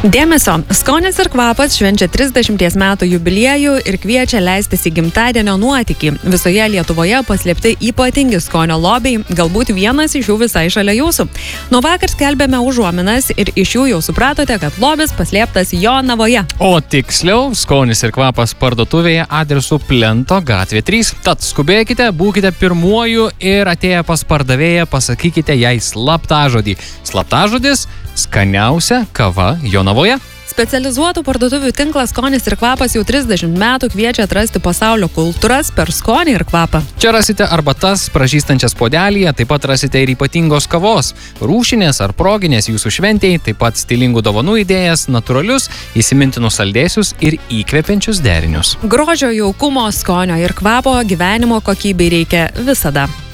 Dėmesio, Skonis ir kvapas švenčia 30 metų jubiliejų ir kviečia leistis į gimtadienio nuotykį. Visoje Lietuvoje paslėpti ypatingi skonio lobiai, galbūt vienas iš jų visai šalia jūsų. Nuo vakar skelbėme užuominas ir iš jų jau supratote, kad lobis paslėptas Jonavoje. O tiksliau, Skonis ir kvapas parduotuvėje adresu Plento gatvė 3. Tad skubėkite, būkite pirmuoju ir atėję pas pardavėją pasakykite jai slaptažodį. Slaptažodis – skaniausia kava Jonavoje. Specializuotų parduotuvių tinklas Skonis ir kvapas jau 30 metų kviečia atrasti pasaulio kultūras per skonį ir kvapą. Čia rasite arbatas, pražystančias podelyje, taip pat rasite ir ypatingos kavos, rūšinės ar proginės jūsų šventėjai, taip pat stilingų dovanų idėjas, natūralius, įsimintinus saldėsius ir įkvepiančius derinius. Grožio, jaukumo, skonio ir kvapo gyvenimo kokybei reikia visada.